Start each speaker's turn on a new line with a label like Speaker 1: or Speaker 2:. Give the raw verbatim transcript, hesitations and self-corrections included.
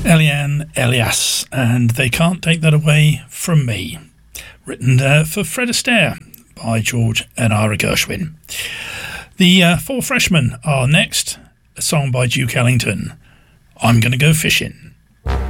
Speaker 1: Eliane Elias, and They Can't Take That Away From Me. Written uh, for Fred Astaire by George and Ira Gershwin. The uh, Four Freshmen are next. A song by Duke Ellington, I'm Gonna Go Fishing.